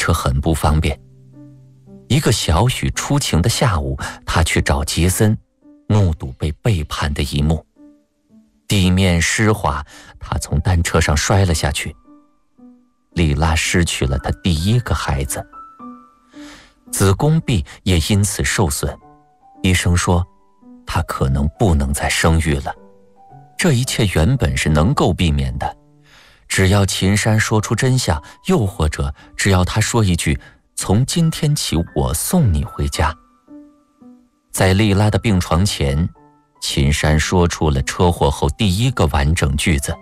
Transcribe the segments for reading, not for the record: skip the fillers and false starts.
车很不方便。一个小雨初晴的下午，他去找杰森，目睹被背叛的一幕。地面湿滑，他从单车上摔了下去。莉拉失去了她第一个孩子，子宫壁也因此受损。医生说，她可能不能再生育了。这一切原本是能够避免的，只要秦山说出真相，又或者只要他说一句从今天起我送你回家。在莉拉的病床前，秦山说出了车祸后第一个完整句子：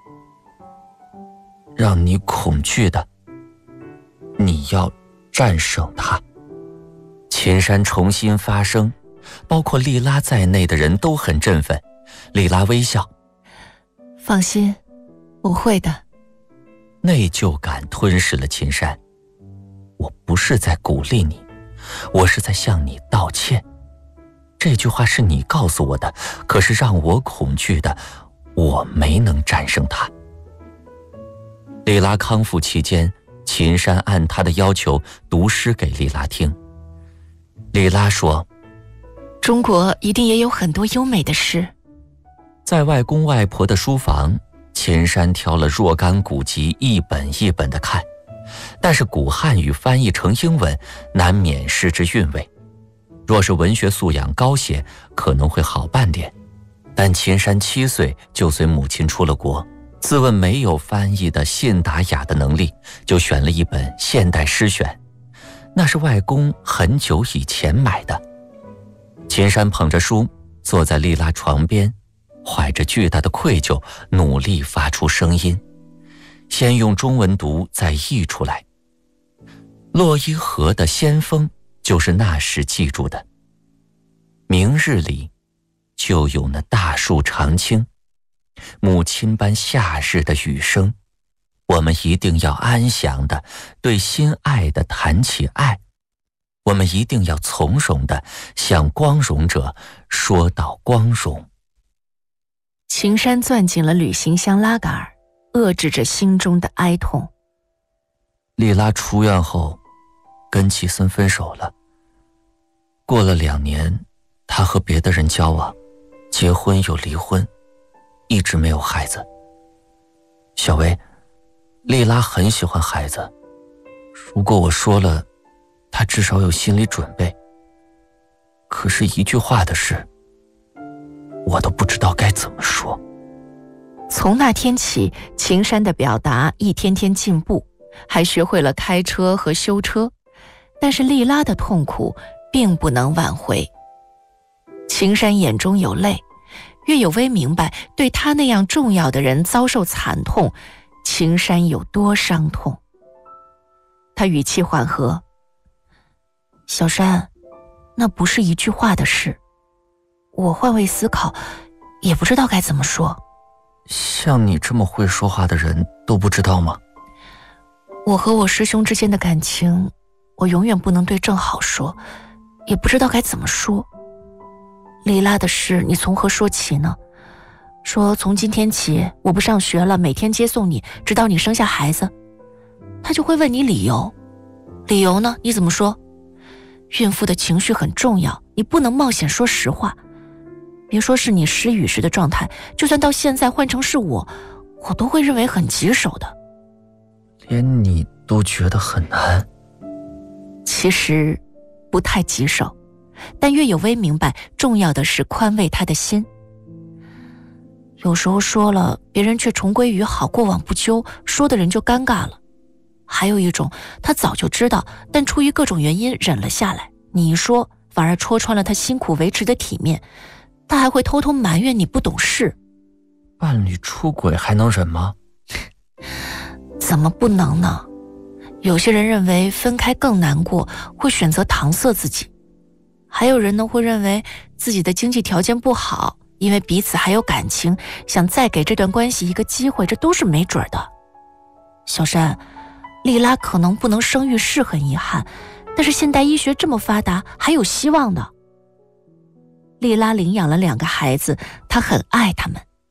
让你恐惧的，你要战胜它。秦山重新发声，包括莉拉在内的人都很振奋。莉拉微笑： 放心，我会的。 内疚感吞噬了秦山。我不是在鼓励你，我是在向你道歉。这句话是你告诉我的，可是让我恐惧的，我没能战胜它。莉拉康复期间，秦山按他的要求读诗给莉拉听。莉拉说， 中国一定也有很多优美的诗。 在外公外婆的书房，秦山挑了若干古籍，一本一本地看，但是古汉语翻译成英文，难免失之韵味。若是文学素养高些，可能会好办点。但秦山7岁就随母亲出了国，自问没有翻译的信达雅的能力，就选了一本现代诗选，那是外公很久以前买的。秦山捧着书，坐在莉拉床边，怀着巨大的愧疚，努力发出声音，先用中文读，再译出来。洛伊河的先锋就是那时记住的。明日里就有那大树长青，母亲般夏日的雨声，我们一定要安详地对心爱的谈起爱，我们一定要从容地向光荣者说到光荣。 秦山攥紧了旅行箱拉杆，遏制着心中的哀痛。 莉拉出院后跟季森分手了，过了2年，他和别的人交往，结婚又离婚，一直没有孩子。小薇，莉拉很喜欢孩子，如果我说了，她至少有心理准备。可是一句话的事，我都不知道该怎么说。 从那天起，秦山的表达一天天进步，还学会了开车和修车，但是莉拉的痛苦并不能挽回。秦山眼中有泪，岳有为明白，对他那样重要的人遭受惨痛，秦山有多伤痛。他语气缓和：小山，那不是一句话的事，我换位思考，也不知道该怎么说。 像你这么会说话的人都不知道吗？ 我和我师兄之间的感情，我永远不能对正好说，也不知道该怎么说。莉拉的事你从何说起呢？说从今天起我不上学了，每天接送你，直到你生下孩子。他就会问你理由，理由呢？你怎么说？孕妇的情绪很重要，你不能冒险说实话。别说是你失语时的状态，就算到现在换成是我都会认为很棘手的。 连你都觉得很难？ 其实不太棘手，但岳有为明白，重要的是宽慰他的心。有时候说了，别人却重归于好，过往不究，说的人就尴尬了。还有一种，他早就知道，但出于各种原因忍了下来，你一说，反而戳穿了他辛苦维持的体面，他还会偷偷埋怨你不懂事。 伴侣出轨还能忍吗？ 怎么不能呢？有些人认为分开更难过，会选择搪塞自己。还有人呢，会认为自己的经济条件不好，因为彼此还有感情，想再给这段关系一个机会，这都是没准的。小山，莉拉可能不能生育是很遗憾，但是现代医学这么发达，还有希望的。莉拉领养了2个孩子，她很爱他们。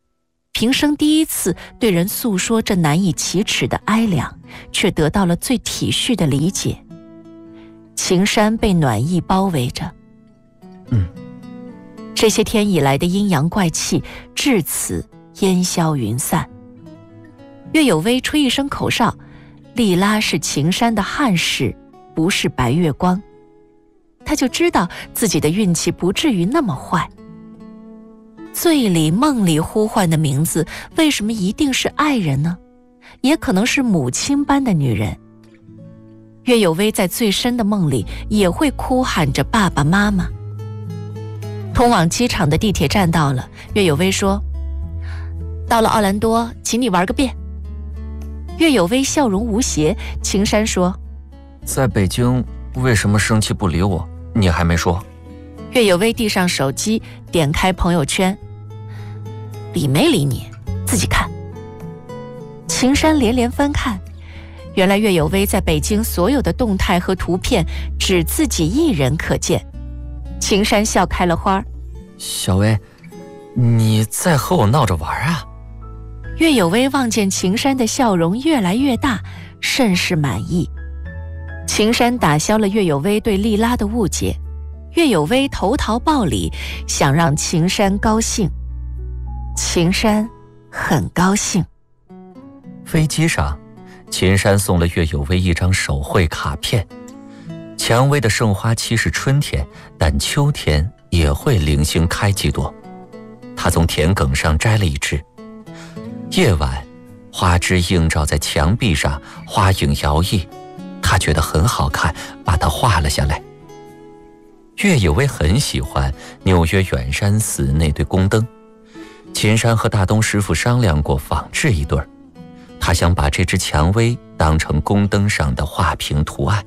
平生第一次对人诉说这难以启齿的哀凉，却得到了最体恤的理解。晴山被暖意包围着。这些天以来的阴阳怪气至此烟消云散。岳有微吹一声口哨，丽拉是晴山的憾事，不是白月光。他就知道自己的运气不至于那么坏。醉里梦里呼唤的名字，为什么一定是爱人呢？也可能是母亲般的女人。岳有微在最深的梦里也会哭喊着爸爸妈妈。通往机场的地铁站到了，岳有微说：到了奥兰多，请你玩个遍。岳有微笑容无邪，晴山说： 在北京为什么生气不理我？你还没说。 岳有微递上手机，点开朋友圈，理没理你自己看。晴山连连翻看，原来岳有微在北京所有的动态和图片只自己一人可见。晴山笑开了花。 小薇，你在和我闹着玩啊？ 岳有微望见晴山的笑容越来越大，甚是满意。晴山打消了岳有微对丽拉的误解，岳有微投桃报李，想让晴山高兴。晴山很高兴。 飞机上，秦山送了岳有微一张手绘卡片。蔷薇的盛花期是春天，但秋天也会零星开几朵。他从田埂上摘了一枝。夜晚，花枝映照在墙壁上，花影摇曳，他觉得很好看，把它画了下来。岳有微很喜欢纽约远山寺那对宫灯，秦山和大东师傅商量过仿制一对儿，他想把这只蔷薇当成宫灯上的画屏图案。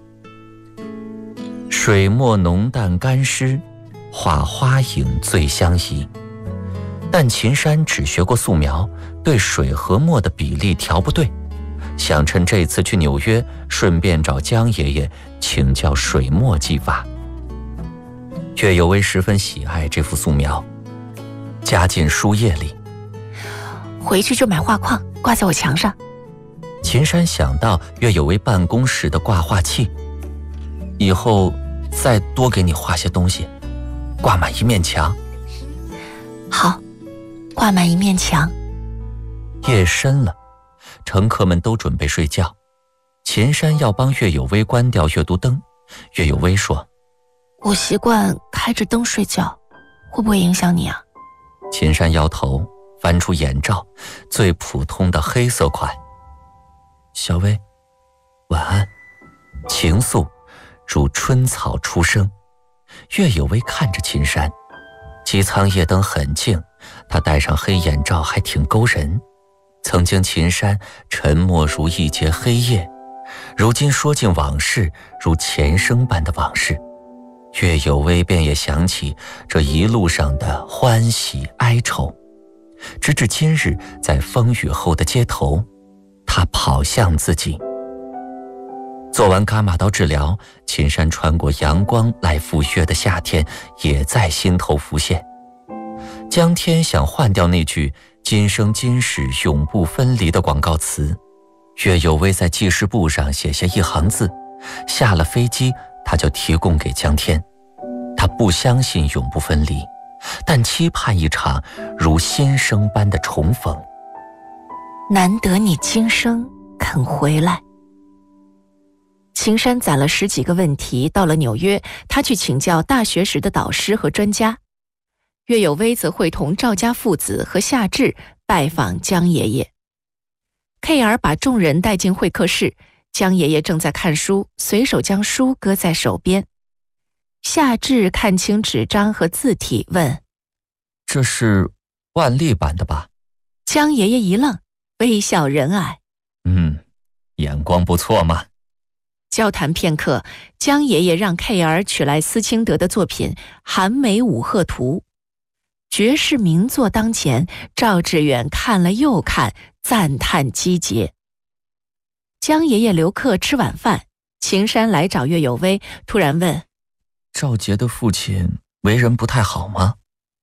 水墨浓淡干湿，画花影最相宜。但秦山只学过素描，对水和墨的比例调不对，想趁这次去纽约顺便找江爷爷请教水墨技法。岳有微十分喜爱这幅素描，夹进书页里。 回去就买画框挂在我墙上。 秦山想到岳有微办公室的挂画器，以后再多给你画些东西，挂满一面墙。 好，挂满一面墙。 夜深了，乘客们都准备睡觉。秦山要帮岳有微关掉阅读灯。岳有微说： 我习惯开着灯睡觉，会不会影响你啊？ 秦山摇头，翻出眼罩，最普通的黑色款。小薇，晚安。情愫如春草初生。岳有微看着秦山，机舱夜灯很静，他戴上黑眼罩还挺勾人。曾经秦山沉默如一节黑夜，如今说尽往事，如前生般的往事。岳有微便也想起这一路上的欢喜哀愁，直至今日，在风雨后的街头，他跑向自己。做完伽马刀治疗，秦山穿过阳光来赴约的夏天也在心头浮现。江天想换掉那句今生今世永不分离的广告词，岳有微在记事簿上写下一行字，下了飞机他就提供给江天。他不相信永不分离，但期盼一场如新生般的重逢。 难得你今生肯回来。秦山攒了10几个问题，到了纽约，他去请教大学时的导师和专家。岳有微则会同赵家父子和夏至拜访江爷爷。K.R. 把众人带进会客室，江爷爷正在看书，随手将书搁在手边。夏至看清纸张和字体，问： 这是万历版的吧？ 江爷爷一愣，微笑仁蔼： 眼光不错嘛。 交谈片刻，江爷爷让 K.R. 取来斯钦德的作品《韩美五鹤图》。绝世名作当前，赵志远看了又看，赞叹击节。江爷爷留客吃晚饭，秦山来找岳有微，突然问： 赵杰的父亲为人不太好吗？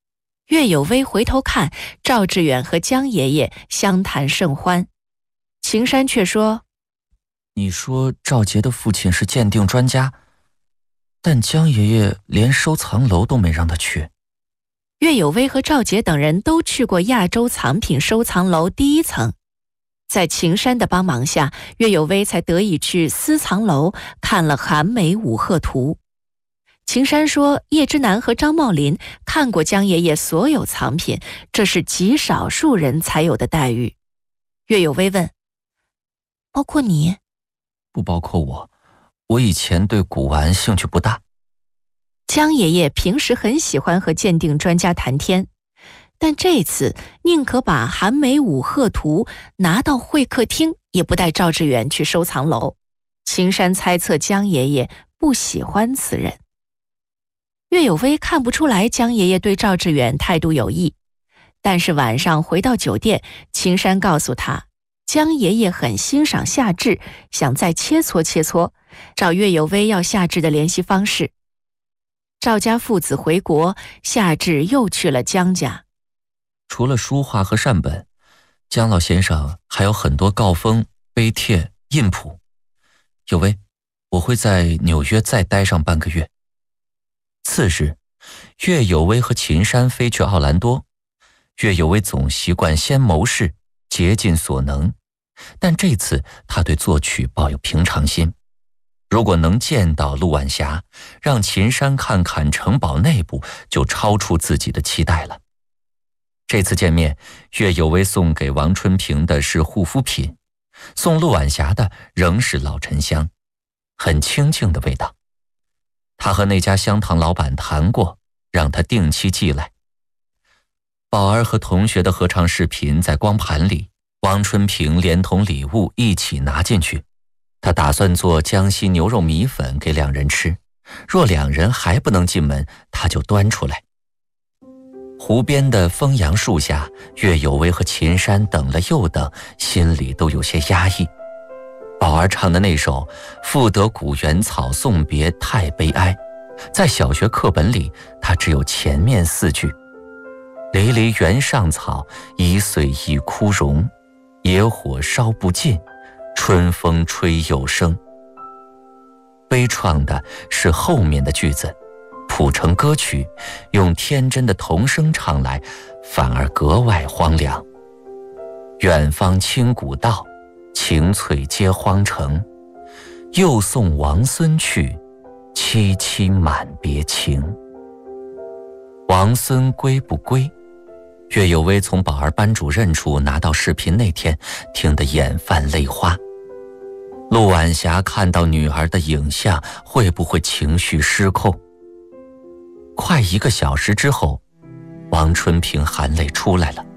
岳有微回头看，赵志远和江爷爷相谈甚欢。秦山却说： 你说赵杰的父亲是鉴定专家，但江爷爷连收藏楼都没让他去。 岳有微和赵杰等人都去过亚洲藏品收藏楼第1层，在秦山的帮忙下，岳有微才得以去私藏楼看了韩美五鹤图。秦山说叶之南和张茂林看过江爷爷所有藏品，这是极少数人才有的待遇。岳有微问：包括你？ 不包括我，我以前对古玩兴趣不大。 江爷爷平时很喜欢和鉴定专家谈天，但这次宁可把韩美五鹤图拿到会客厅，也不带赵志远去收藏楼。秦山猜测江爷爷不喜欢此人。岳有微看不出来江爷爷对赵志远态度有异，但是晚上回到酒店，秦山告诉他，江爷爷很欣赏夏至，想再切磋切磋，找岳有微要夏至的联系方式。赵家父子回国，夏至又去了江家。 除了书画和善本，江老先生还有很多告封、碑帖、印谱。有为，我会在纽约再待上半个月。次日，岳有微和秦山飞去奥兰多。岳有微总习惯先谋事，竭尽所能，但这次他对作曲抱有平常心。如果能见到陆晚霞，让秦山看看城堡内部，就超出自己的期待了。这次见面，岳有微送给王春平的是护肤品，送陆晚霞的仍是老沉香，很清静的味道。他和那家香堂老板谈过，让他定期寄来。宝儿和同学的合唱视频在光盘里，王春平连同礼物一起拿进去。他打算做江西牛肉米粉给两人吃，若两人还不能进门，他就端出来。湖边的枫杨树下，岳有微和秦山等了又等，心里都有些压抑。宝儿唱的那首《赋得古原草送别太悲哀》，在小学课本里，它只有前面4句：离离原上草，一岁一枯荣，野火烧不尽，春风吹又生。悲怆的是后面的句子，谱成歌曲，用天真的童声唱来，反而格外荒凉。远方清古道，晴翠接荒城，又送王孙去，萋萋满别情。王孙归不归？岳有微从宝儿班主任处拿到视频那天，听得眼泛泪花。陆晚霞看到女儿的影像，会不会情绪失控？快1个小时之后，王春平含泪出来了。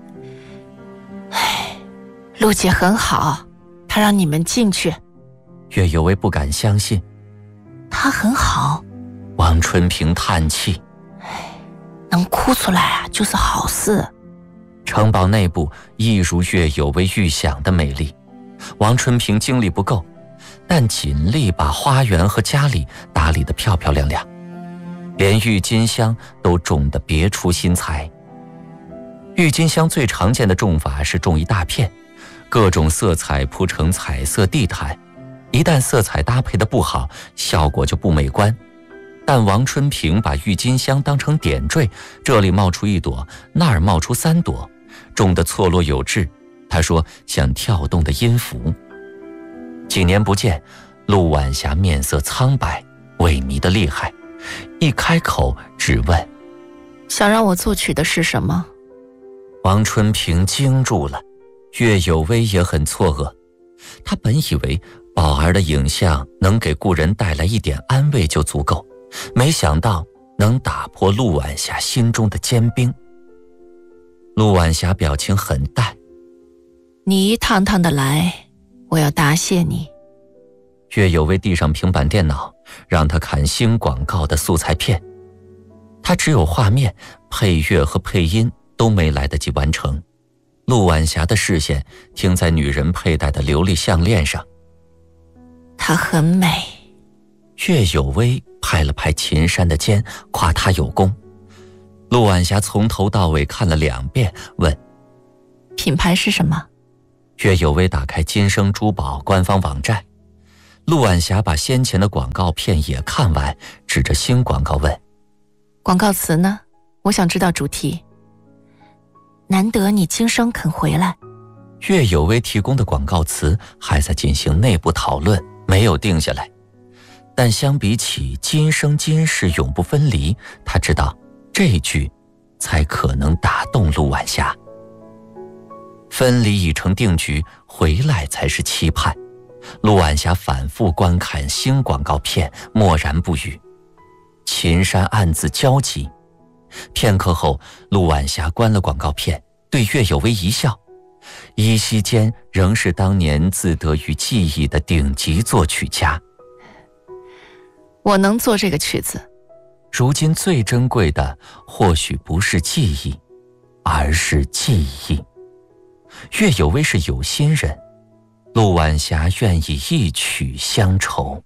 陆姐很好，她让你们进去。 岳有微不敢相信。 她很好。 王春平叹气。 能哭出来啊，就是好事。 城堡内部一如岳有微预想的美丽。王春平精力不够，但尽力把花园和家里打理得漂漂亮亮，连郁金香都种得别出心裁。郁金香最常见的种法是种一大片，各种色彩铺成彩色地毯，一旦色彩搭配得不好，效果就不美观。但王春平把郁金香当成点缀，这里冒出1朵，那儿冒出3朵，种得错落有致。他说像跳动的音符。几年不见，陆晚霞面色苍白，萎靡得厉害，一开口只问： 想让我作曲的是什么？ 王春平惊住了，岳有微也很错愕。他本以为宝儿的影像能给故人带来一点安慰就足够，没想到能打破陆晚霞心中的坚冰。陆晚霞表情很淡。 你一趟趟的来，我要答谢你。 岳有微递上平板电脑，让他看新广告的素材片。他只有画面、配乐和配音都没来得及完成。陆晚霞的视线停在女人佩戴的琉璃项链上。 她很美。 岳有微拍了拍秦山的肩，夸他有功。 陆晚霞从头到尾看了2遍，问： 品牌是什么？ 岳有为打开金生珠宝官方网站，陆晚霞把先前的广告片也看完，指着新广告问： 广告词呢？我想知道主题。难得你今生肯回来。 岳有为提供的广告词还在进行内部讨论，没有定下来。但相比起今生今世永不分离，他知道这句才可能打动陆晚霞。分离已成定局，回来才是期盼。陆晚霞反复观看新广告片，默然不语。秦山暗自焦急。片刻后，陆晚霞关了广告片，对岳有为一笑，依稀间仍是当年自得于技艺的顶级作曲家。 我能做这个曲子。 如今最珍贵的或许不是技艺，而是记忆。岳有为是有心人，陆晚霞愿意一曲相酬。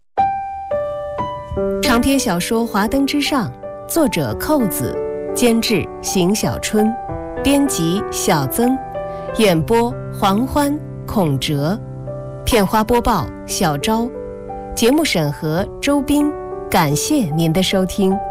长篇小说《华灯之上》，作者寇子，监制邢小春，编辑小曾，演播黄欢、孔哲，片花播报小昭，节目审核周斌。感谢您的收听。